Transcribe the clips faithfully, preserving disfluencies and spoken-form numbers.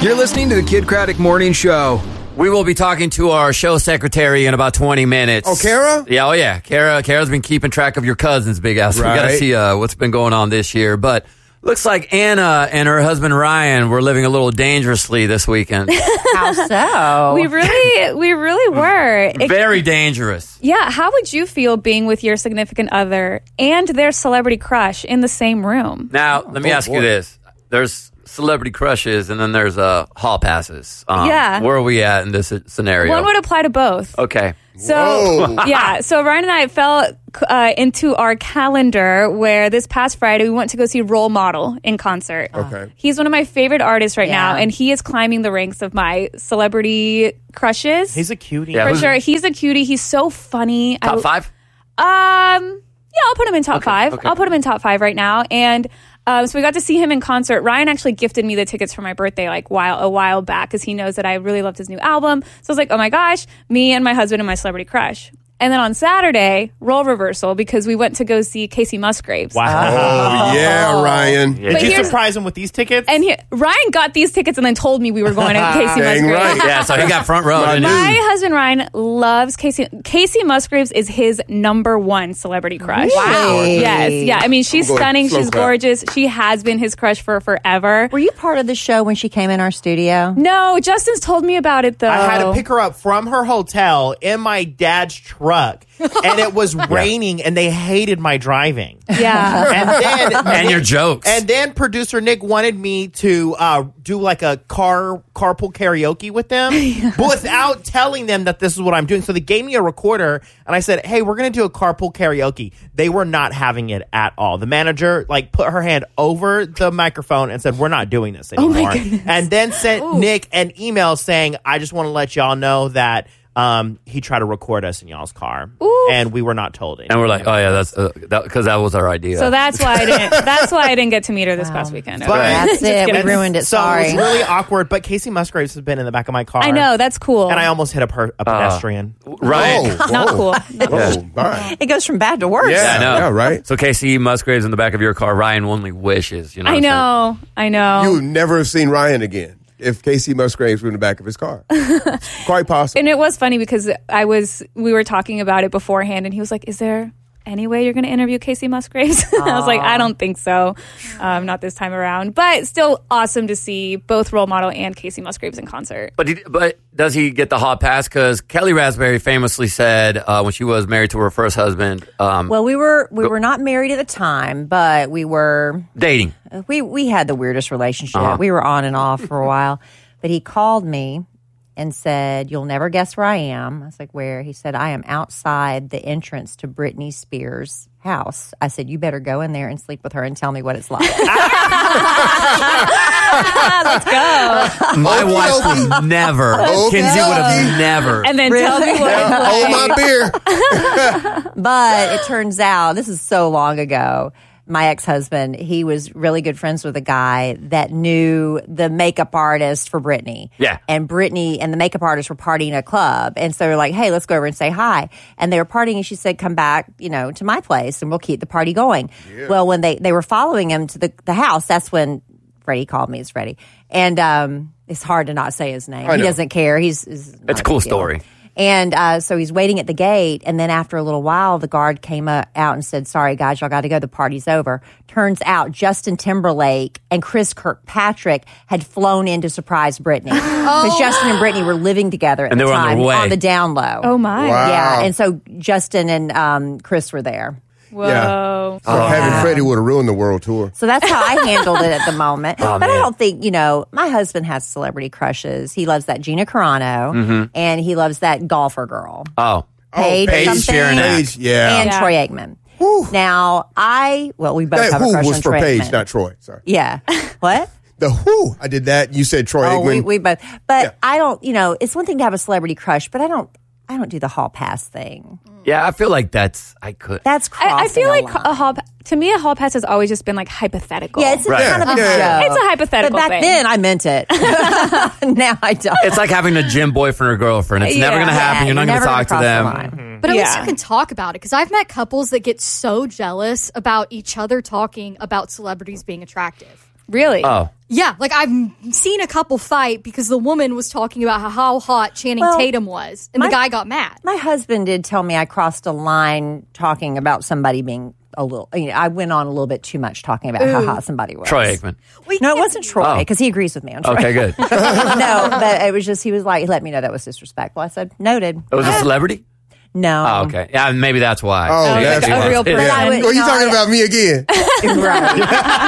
You're listening to the Kid Craddock Morning Show. We will be talking to our show secretary in about twenty minutes. Oh, Kara? Yeah, oh yeah. Kara, Kara's been keeping track of your cousins, Big Ass. Right. We got to see uh, what's been going on this year. But looks like Anna and her husband Ryan were living a little dangerously this weekend. How so? We really, we really were. It, Very dangerous. yeah. How would you feel being with your significant other and their celebrity crush in the same room? Now, let me Oh, ask boy. you this. There's celebrity crushes and then there's uh, hall passes. Um, Yeah. Where are we at in this scenario? One would apply to both. Okay. So, Whoa. yeah. So Ryan and I fell uh, into our calendar where this past Friday we went to go see Role Model in concert. Okay. He's one of my favorite artists right Yeah. now, and he is climbing the ranks of my celebrity crushes. He's a cutie. Yeah, for who's- sure. He's a cutie. He's so funny. Top I, five? Um, yeah, I'll put him in top Okay, five. okay. I'll put him in top five right now. And um, so we got to see him in concert. Ryan actually gifted me the tickets for my birthday like while a while back because he knows that I really loved his new album. So I was like, oh my gosh, me and my husband and my celebrity crush. And then on Saturday, role reversal because we went to go see Casey Musgraves. Wow. Oh, yeah, Ryan. Yeah. But Did you here's- surprise him with these tickets? And he, Ryan got these tickets and then told me we were going to Casey Dang Musgraves. right. Yeah, so he got front row. My didn't he? My husband Ryan loves Casey. Casey Musgraves is his number one celebrity crush. Wow. Yes. Yeah. I mean, she's I'm going stunning. slow She's clap. gorgeous. She has been his crush for forever. Were you part of the show when she came in our studio? No, Justin's told me about it though. I had to pick her up from her hotel in my dad's truck, and it was raining, and they hated my driving. Yeah. And then And your jokes. And then producer Nick wanted me to uh, do like a car carpool karaoke with them, but without telling them that this is what I'm doing. So they gave me a recorder, and I said, "Hey, we're going to do a carpool karaoke." They were not having it at all. The manager like put her hand over the microphone and said, "We're not doing this anymore." And then sent Nick an email saying, "I just want to let y'all know that." Um, he tried to record us in y'all's car, Ooh. and we were not told it. And we're like, oh yeah, that's because uh, that, 'cause that was our idea. So that's why I didn't. That's why I didn't get to meet her this past weekend. But- That's it. We kidding. ruined it. So Sorry. it was really awkward. But Casey Musgraves has been in the back of my car. I know that's cool. and I almost hit a, per- a pedestrian. right. Oh, Not whoa. cool. Oh, all right. It goes from bad to worse. Yeah, I know. yeah, right. So Casey Musgraves in the back of your car. Ryan only wishes. You know. I what I'm saying? know. I know. You would never have seen Ryan again if Casey Musgraves were in the back of his car. It's quite possible. And it was funny because I was, we were talking about it beforehand, and he was like, "Is there any way you're going to interview Casey Musgraves?" I was like, "I don't think so, um, not this time around." But still, awesome to see both Role Model and Casey Musgraves in concert. But he, but does he get the hot pass? Because Kelly Raspberry famously said uh, when she was married to her first husband, um, Well, we were we were not married at the time, but we were dating. we we had the weirdest relationship. Uh-huh. We were on and off for a while. But he called me and said, "You'll never guess where I am." I was like, "Where?" He said, "I am outside the entrance to Britney Spears' house." I said, "You better go in there and sleep with her and tell me what it's like." Let's go. My Okey wife dokey. would never. Okey Kinsey would have dokey. never. And then tell me what it's like. Oh, my beer. But it turns out, this is so long ago, my ex-husband, he was really good friends with a guy that knew the makeup artist for Britney. Yeah. And Britney and the makeup artist were partying at a club. And so they're like, "Hey, let's go over and say hi." And they were partying, and she said, "Come back, you know, to my place and we'll keep the party going." Well, when they, they were following him to the, the house, that's when Freddie called me. It's Freddie. And um, it's hard to not say his name. I He know. doesn't care. He's, he's not It's a cool big deal. story. And uh, so he's waiting at the gate, and then after a little while, the guard came uh, out and said, "Sorry, guys, y'all got to go. The party's over." Turns out Justin Timberlake and Chris Kirkpatrick had flown in to surprise Britney. Because Justin and Britney were living together at And the they were on time their way. on the down low. Oh my. Wow. Yeah, and so Justin and um, Chris were there. Whoa. Yeah. So having Freddie would have ruined the world tour. So that's how I handled it at the moment. Oh, but I man. don't think, you know, my husband has celebrity crushes. He loves that Gina Carano, and he loves that golfer girl. Oh, Paige, Paige something. Sharon Paige, yeah. And Yeah. Troy Aikman. Now, I, well, we both That have a who crush was on for Troy Paige, Aikman. not Troy. Sorry. Yeah. What? The who I did that. You said Troy Oh, we, Aikman. we both. But Yeah. I don't, you know, it's one thing to have a celebrity crush, but I don't, I don't do the hall pass thing. yeah. I feel like that's I could. That's crossing I, I feel a like line. a hall, to me, a hall pass has always just been like hypothetical. Yeah, it's a Right. kind of a Yeah, yeah. joke. It's a hypothetical But back thing. then, I meant it. Now I don't. It's like having a gym boyfriend or girlfriend. It's never Yeah. going to happen. Yeah, You're not you're going to never talk to gonna them. cross the line. But at least Yeah. you can talk about it because I've met couples that get so jealous about each other talking about celebrities being attractive. Really? Oh. Yeah, like I've seen a couple fight because the woman was talking about how, how hot Channing Well, Tatum was, and my- the guy got mad. My husband did tell me I crossed a line talking about somebody being a little. You know, I went on a little bit too much talking about how hot somebody was. Troy Aikman. No, it wasn't Troy Oh. because he agrees with me on Troy. Okay, good. It No, but it was just he was like, he let me know that was disrespectful. I said, noted. was a celebrity? No. Oh, okay. Yeah, maybe that's why. Oh, that's a why. real person. I would- Oh, you no, talking I- about me again? Right.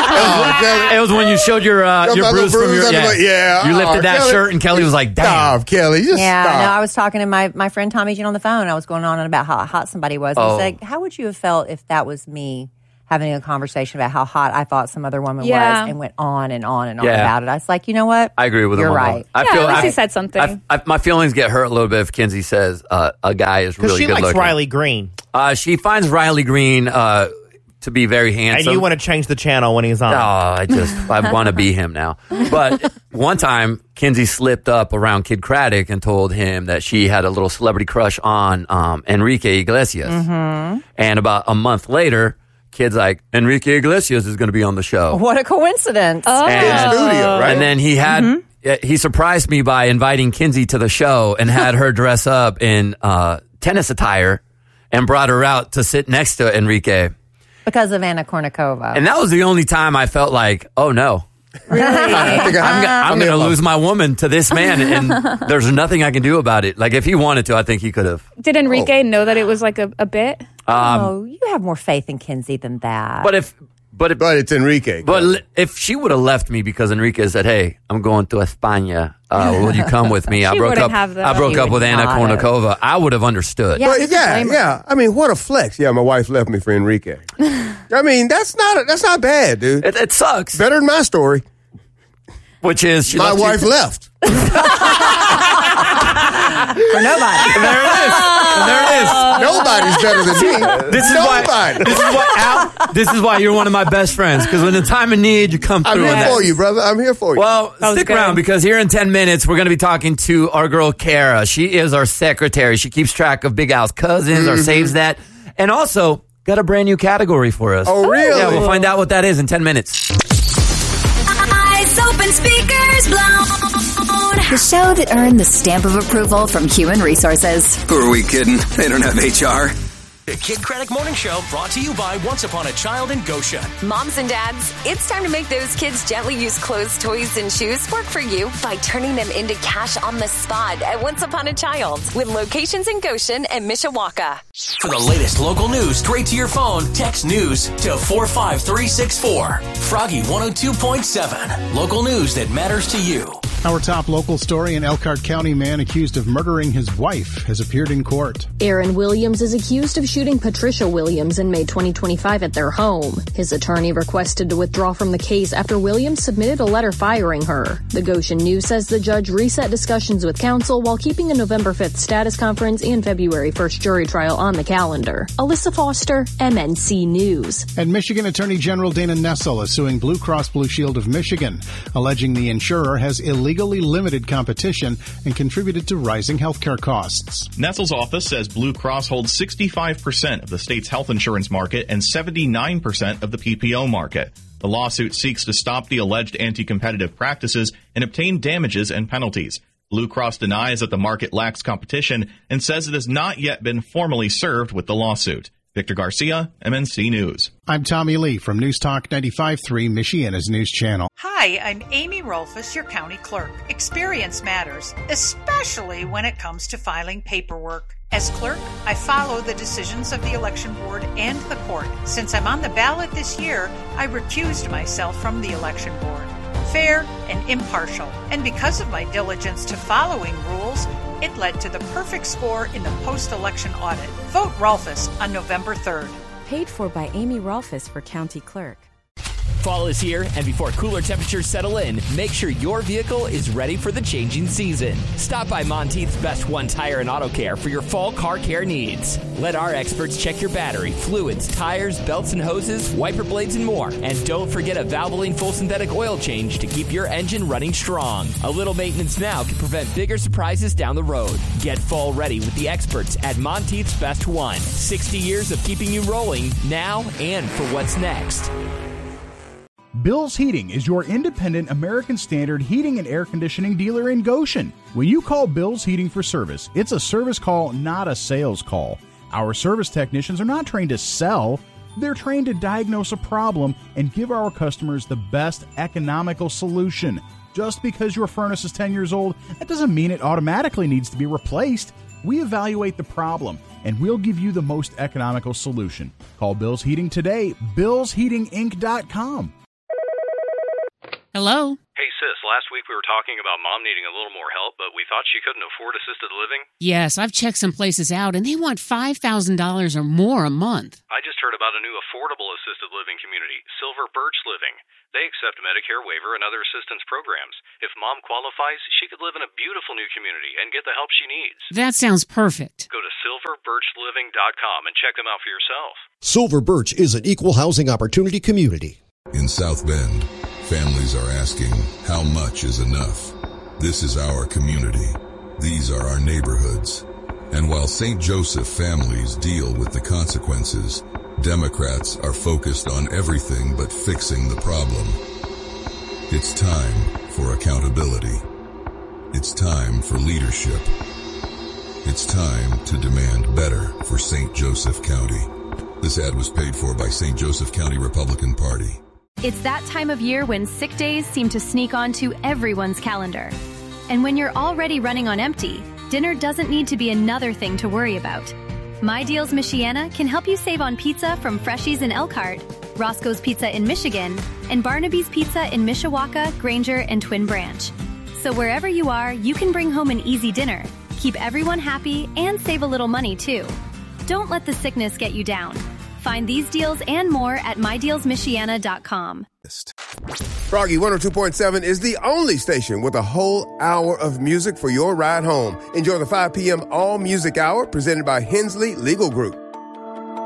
Oh, Kelly. It was when you showed your uh, Got your my bruise little from your bruise under my- yeah. You Oh, lifted that Kelly. shirt, and Kelly was like, "Damn." Stop, Kelly. Just Yeah, stop. no, I was talking to my, my friend Tommy Jean on the phone. I was going on about how hot somebody was. Oh. He said, how would you have felt if that was me having a conversation about how hot I thought some other woman Yeah. was and went on and on and on Yeah. about it? I was like, you know what? I agree with You're him. on right. that. I Yeah, feel at least I, he said something. I, I, my feelings get hurt a little bit if Kinsey says uh, a guy is Because really she good likes looking. Riley Green. Uh, she finds Riley Green uh, to be very And handsome. you want to change the channel when he's on. Oh, I just I want to be him now. But one time, Kinsey slipped up around Kid Craddock and told him that she had a little celebrity crush on um, Enrique Iglesias. Mm-hmm. And about a month later, Kid's like, Enrique Iglesias is going to be on the show. What a coincidence. Oh. And, Studio, right? and then he had Mm-hmm. uh, he surprised me by inviting Kinsey to the show and had her dress up in uh, tennis attire and brought her out to sit next to Enrique. Because of Anna Kournikova. And that was the only time I felt like, oh no. I think I, I'm, go- I'm going to lose my woman to this man, and there's nothing I can do about it. Like, if he wanted to, I think he could have. Did Enrique know that it was like a, a bit? oh, you have more faith in Kinsey than that. But if, but if, But it's Enrique. but li- if she would have left me because Enrique said, "Hey, I'm going to España. Uh, will you come with me?" I She broke wouldn't up. have the- I broke She up would with Anna not have. Kournikova. I would have understood. Yeah. But doesn't yeah, blame her. yeah. I mean, what a flex. Yeah, my wife left me for Enrique. I mean, that's not that's not bad, dude. It, it sucks. Better than my story. Which is she My left you- wife left. For nobody. There it is. There it is. Nobody's better than me. This is Nobody. why. This is why. Al, this is why you're one of my best friends. Because when the time of need, you come I'm through. here with that. for you, brother. I'm here for you. Well, That was stick good. around because here in ten minutes, we're going to be talking to our girl, Kara. She is our secretary. She keeps track of Big Al's cousins or saves that. And also, got a brand new category for us. Oh, really? Yeah, we'll find out what that is in ten minutes. Eyes open, speakers blown. The show that earned the stamp of approval from Human Resources. Who are we kidding? They don't have H R. The Kid Craddock Morning Show brought to you by Once Upon a Child in Goshen. Moms and dads, it's time to make those kids' gently used clothes, toys, and shoes work for you by turning them into cash on the spot at Once Upon a Child with locations in Goshen and Mishawaka. For the latest local news straight to your phone, text news to four five three six four. Froggy one oh two point seven. Local news that matters to you. Our top local story: an Elkhart County man accused of murdering his wife has appeared in court. Aaron Williams is accused of shooting Patricia Williams in May twenty twenty-five at their home. His attorney requested to withdraw from the case after Williams submitted a letter firing her. The Goshen News says the judge reset discussions with counsel while keeping a November fifth status conference and February first jury trial on the calendar. Alyssa Foster, M N C News. And Michigan Attorney General Dana Nessel is suing Blue Cross Blue Shield of Michigan, alleging the insurer has illegally limited competition and contributed to rising healthcare costs. Nessel's office says Blue Cross holds sixty-five percent of the state's health insurance market and seventy-nine percent of the P P O market. The lawsuit seeks to stop the alleged anti-competitive practices and obtain damages and penalties. Blue Cross denies that the market lacks competition and says it has not yet been formally served with the lawsuit. Victor Garcia, M N C News. I'm Tommy Lee from News Talk ninety-five point three, Michiana's news channel. Hi, I'm Amy Rolfus, your county clerk. Experience matters, especially when it comes to filing paperwork. As clerk, I follow the decisions of the election board and the court. Since I'm on the ballot this year, I recused myself from the election board. Fair and impartial. And because of my diligence to following rules, it led to the perfect score in the post-election audit. Vote Rolfus on November third. Paid for by Amy Rolfus for County Clerk. Fall is here, and before cooler temperatures settle in, make sure your vehicle is ready for the changing season. Stop by Monteith's Best One Tire and Auto Care for your fall car care needs. Let our experts check your battery, fluids, tires, belts and hoses, wiper blades, and more. And don't forget a Valvoline full synthetic oil change to keep your engine running strong. A little maintenance now can prevent bigger surprises down the road. Get fall ready with the experts at Monteith's Best One. sixty years of keeping you rolling now and for what's next. Bill's Heating is your independent American Standard heating and air conditioning dealer in Goshen. When you call Bill's Heating for service, it's a service call, not a sales call. Our service technicians are not trained to sell. They're trained to diagnose a problem and give our customers the best economical solution. Just because your furnace is ten years old, that doesn't mean it automatically needs to be replaced. We evaluate the problem, and we'll give you the most economical solution. Call Bill's Heating today, bills heating inc dot com. Hello? Hey, sis, last week we were talking about mom needing a little more help, but we thought she couldn't afford assisted living. Yes, I've checked some places out, and they want five thousand dollars or more a month. I just heard about a new affordable assisted living community, Silver Birch Living. They accept Medicare waiver and other assistance programs. If mom qualifies, she could live in a beautiful new community and get the help she needs. That sounds perfect. Go to silver birch living dot com and check them out for yourself. Silver Birch is an equal housing opportunity community. In South Bend, families are asking, how much is enough? This is our community. These are our neighborhoods. And while Saint Joseph families deal with the consequences, Democrats are focused on everything but fixing the problem. It's time for accountability. It's time for leadership. It's time to demand better for Saint Joseph County. This ad was paid for by Saint Joseph County Republican Party. It's that time of year when sick days seem to sneak onto everyone's calendar. And when you're already running on empty, dinner doesn't need to be another thing to worry about. My Deals Michiana can help you save on pizza from Freshies in Elkhart, Roscoe's Pizza in Michigan, and Barnaby's Pizza in Mishawaka, Granger, and Twin Branch. So wherever you are, you can bring home an easy dinner, keep everyone happy, and save a little money too. Don't let the sickness get you down. Find these deals and more at my deals michiana dot com. Froggy one oh two point seven is the only station with a whole hour of music for your ride home. Enjoy the five p.m. All Music Hour presented by Hensley Legal Group.